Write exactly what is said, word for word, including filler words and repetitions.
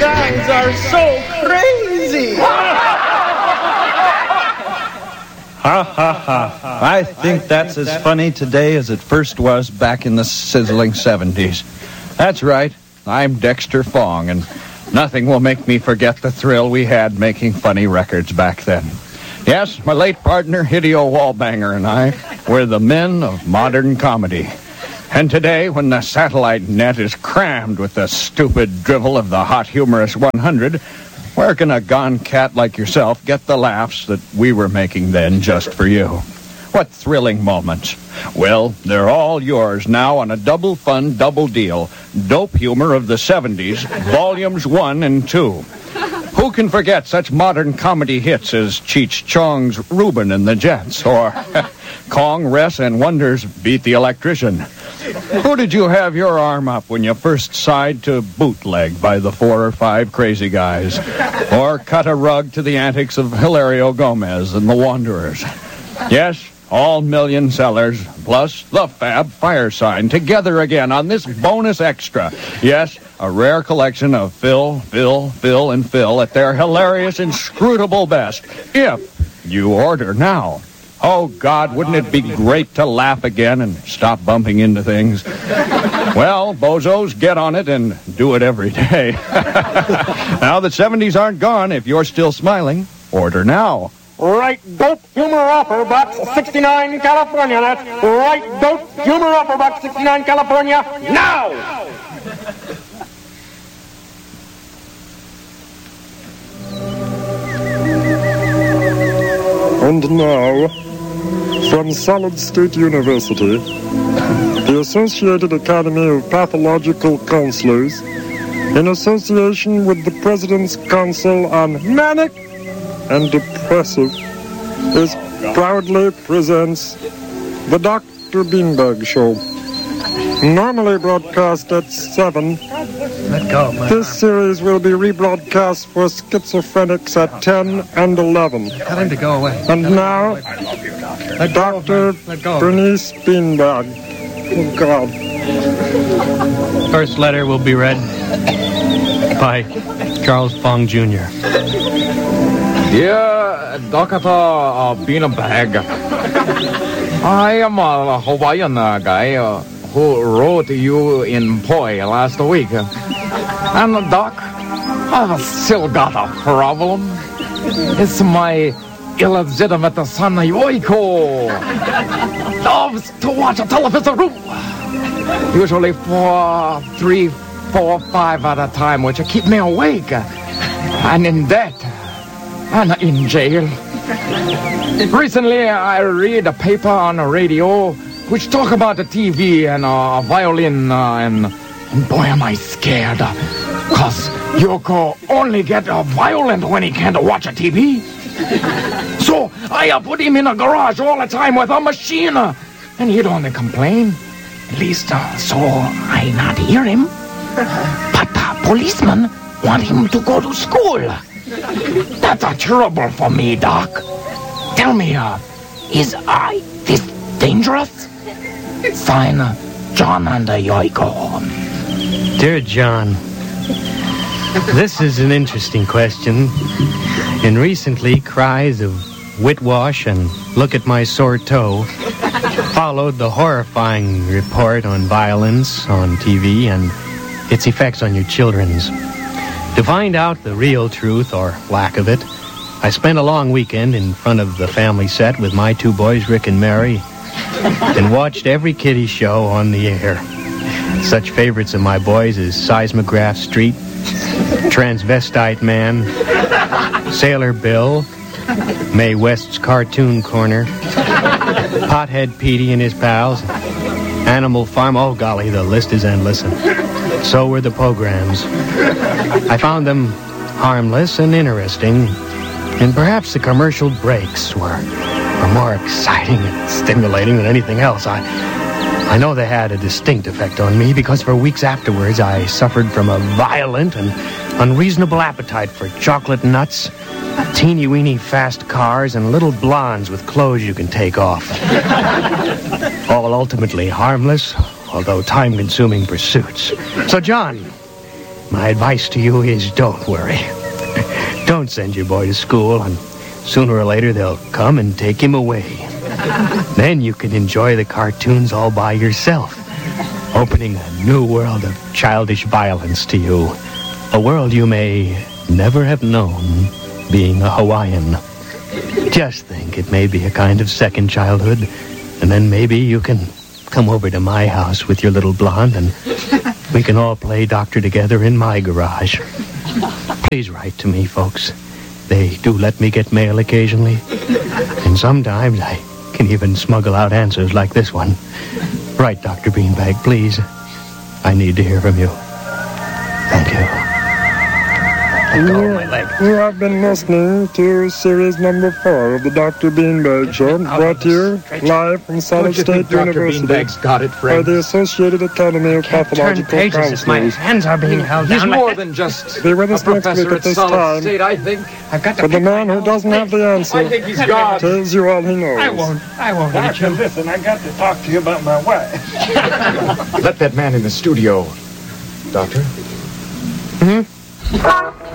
guys are so crazy. Ha, ha, ha. I think that's as funny today as it first was back in the sizzling seventies. That's right. I'm Dexter Fong, and nothing will make me forget the thrill we had making funny records back then. Yes, my late partner, Hideo Wallbanger, and I were the men of modern comedy. And today, when the satellite net is crammed with the stupid drivel of the hot humorous one hundred, where can a gone cat like yourself get the laughs that we were making then just for you? What thrilling moments. Well, they're all yours now on a double fun, double deal. Dope Humor of the seventies, volumes one and two. Who can forget such modern comedy hits as Cheech Chong's Reuben and the Jets, or Kong, Ress, and Wonders Beat the Electrician? Who did you have your arm up when you first sighed to Bootleg by the four or five crazy guys? Or cut a rug to the antics of Hilario Gomez and the Wanderers? Yes, all million sellers, plus the Fab Fire Sign, together again on this bonus extra. Yes, a rare collection of Phil, Phil, Phil, and Phil at their hilarious, inscrutable best. If you order now. Oh, God, wouldn't it be great to laugh again and stop bumping into things? Well, bozos, get on it and do it every day. Now the seventies aren't gone. If you're still smiling, order now. Right Dope Humor Offer Box sixty-nine, California. That's Right Dope Humor Offer Box sixty-nine, California. Now! And now, from Solid State University, the Associated Academy of Pathological Counselors, in association with the President's Council on Manic and Depressive, is proudly presents the Doctor Beanbag Show. Normally broadcast at seven, Let go, man. this series will be rebroadcast for schizophrenics at ten and eleven. Tell him to go away. And now, Let go, Doctor man. Let go. Bernice Beanbag. Oh, God. First letter will be read by Charles Fong Junior Dear Doctor uh, Beanbag, I am a Hawaiian uh, guy uh, who wrote you in Poi last week. And uh, Doc, I've still got a problem. It's my illegitimate son Yoiko. Loves to watch a television room. Usually for three, four, five at a time, which keep me awake. And in debt. And in jail. Recently, I read a paper on the radio which talk about the T V and a uh, violin, uh, and, and boy, am I scared. Because Yoko only get a violin when he can't watch a T V. So I uh, put him in a garage all the time with a machine. Uh, and he don't complain. At least, uh, so I not hear him. But the policeman want him to go to school. That's a terrible for me, Doc. Tell me, uh, is I this dangerous? Sign, uh, John and uh, Yoiko. Dear John, this is an interesting question. And recently, cries of whitwash and look at my sore toe followed the horrifying report on violence on T V and its effects on your children's. To find out the real truth, or lack of it, I spent a long weekend in front of the family set with my two boys, Rick and Mary, and watched every kiddie show on the air. Such favorites of my boys as Seismograph Street, Transvestite Man, Sailor Bill, Mae West's Cartoon Corner, Pothead Petey and his pals, Animal Farm. Oh, golly, the list is endless. And so were the programs. I found them harmless and interesting, and perhaps the commercial breaks were, were more exciting and stimulating than anything else. I, I know they had a distinct effect on me because for weeks afterwards I suffered from a violent and unreasonable appetite for chocolate nuts, teeny-weeny fast cars, and little blondes with clothes you can take off. All ultimately harmless, although time-consuming pursuits. So, John, My advice to you is don't worry. Don't send your boy to school, and sooner or later they'll come and take him away. Then you can enjoy the cartoons all by yourself, opening a new world of childish violence to you. A world you may never have known, being a Hawaiian. Just think, it may be a kind of second childhood, and then maybe you can come over to my house with your little blonde, and we can all play doctor together in my garage. Please write to me, folks. They do let me get mail occasionally, and sometimes I can even smuggle out answers like this one. Write, Doctor Beanbag, please. I need to hear from you. Thank you. You, you have been listening to series number four of the Doctor Beanbag Show, brought to you live from Solid State University Beanbag's got it, by friend. the Associated Academy of Turn Pathological pages if my Counselors. hands are being held He's down. more than just Be with a us next professor week at at this Solid time. State, I think. I've got to But the man who doesn't have the answer I think he's God. tells you all he knows. I won't. I won't eat Doctor, you. listen, I got to talk to you about my wife. Let that man in the studio, Doctor.